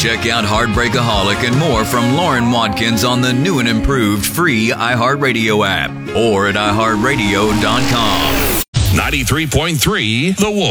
Check out Heartbreakaholic and more from Lauren Watkins on the new and improved free iHeartRadio app or at iHeartRadio.com. 93.3 The Wolf.